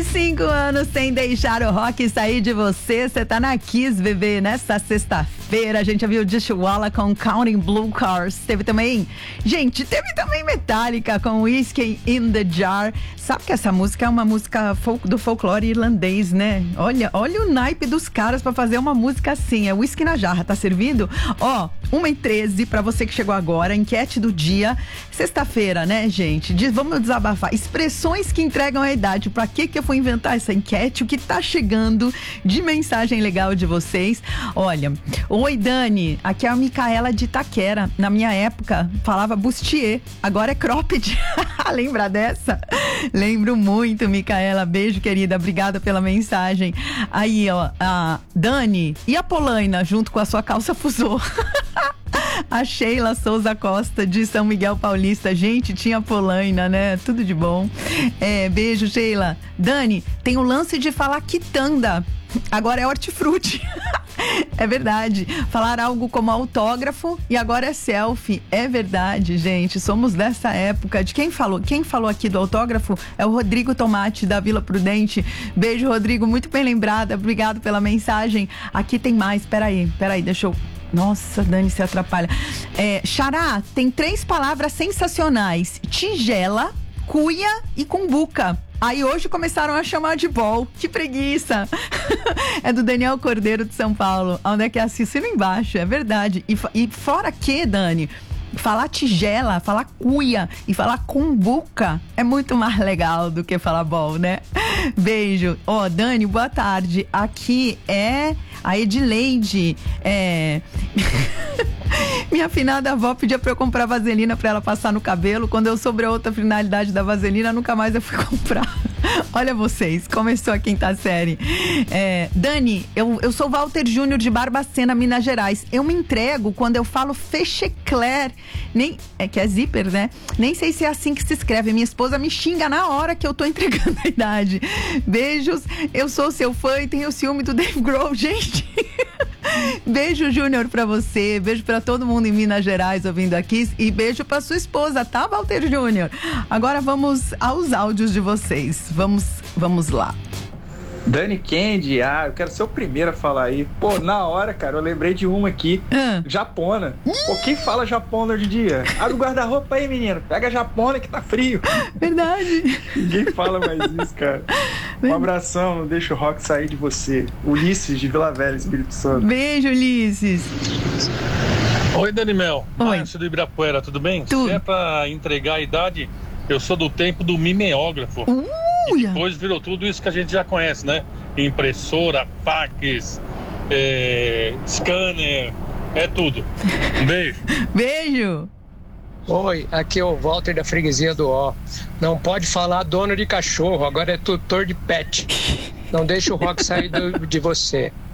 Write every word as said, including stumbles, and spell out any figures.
cinco anos sem deixar o rock sair de você. Você tá na Kiss, bebê. Nessa sexta-feira a gente já viu Dishwalla com Counting Blue Cars. Teve também, gente, teve também Metallica com Whiskey in the Jar. Sabe que essa música é uma música folk, do folclore irlandês, né? Olha, olha o naipe dos caras pra fazer uma música assim. É whisky na jarra, tá servido? Ó, uma e treze pra você que chegou agora. Enquete do dia. Sexta-feira, né, gente? Diz, vamos desabafar. Expressões que entregam a idade. Pra que que eu fui inventar essa enquete? O que tá chegando de mensagem legal de vocês? Olha, oi Dani, aqui é a Micaela de Itaquera. Na minha época, falava bustier, agora é cropped. Lembra dessa? Lembro muito, Micaela. Beijo, querida. Obrigada pela mensagem. Aí, ó, a Dani e a Polaina junto com a sua calça fusô. A Sheila Souza Costa de São Miguel Paulista. Gente, tinha Polaina, né? Tudo de bom. É, beijo, Sheila. Dani, tem o lance de falar quitanda. Agora é hortifruti. É verdade. Falar algo como autógrafo e agora é selfie. É verdade, gente. Somos dessa época. De quem falou? Quem falou aqui do autógrafo é o Rodrigo Tomate, da Vila Prudente. Beijo, Rodrigo. Muito bem lembrada. Obrigado pela mensagem. Aqui tem mais. Peraí, peraí. Deixa eu... Nossa, Dani, se atrapalha. É, Xará, tem três palavras sensacionais: tigela, cuia e cumbuca. Aí hoje começaram a chamar de bol. Que preguiça. É do Daniel Cordeiro de São Paulo. Onde é que é? Assina embaixo, é verdade. E, e fora que, Dani, falar tigela, falar cuia e falar cumbuca é muito mais legal do que falar bol, né? Beijo. Ó, oh, Dani, boa tarde. Aqui é a Edileide. É... Minha afinada avó pedia pra eu comprar vaselina pra ela passar no cabelo. Quando eu soube a outra finalidade da vaselina, nunca mais eu fui comprar. Olha vocês, começou a quinta série. É, Dani, eu, eu sou Walter Júnior de Barbacena, Minas Gerais. Eu me entrego quando eu falo fechecler. Nem, é que é zíper, né? Nem sei se é assim que se escreve. Minha esposa me xinga na hora que eu tô entregando a idade. Beijos, eu sou seu fã e tenho ciúme do Dave Grohl, gente. Beijo, Júnior, pra você. Beijo pra todo mundo em Minas Gerais ouvindo aqui. E beijo pra sua esposa, tá, Walter Júnior? Agora vamos aos áudios de vocês. Vamos, vamos lá. Dani Candy, ah, eu quero ser o primeiro a falar aí. Pô, na hora, cara, eu lembrei de uma aqui. Ah. Japona. Pô, quem fala japona hoje em dia? Abre o guarda-roupa aí, menino. Pega a japona que tá frio. Verdade. Ninguém fala mais isso, cara. Um abração, não deixa o rock sair de você. Ulisses, de Vila Velha, Espírito Santo. Beijo, Ulisses. Oi, Dani Mel. Oi. Márcio do Ibirapuera, tudo bem? Tudo. Se é pra entregar a idade, eu sou do tempo do mimeógrafo. Uh. E depois virou tudo isso que a gente já conhece, né? Impressora, fax, é, scanner, é tudo. Um beijo. Beijo. Oi, aqui é o Walter da freguesia do Ó. Não pode falar dono de cachorro, agora é tutor de pet. Não deixa o rock sair do, de você.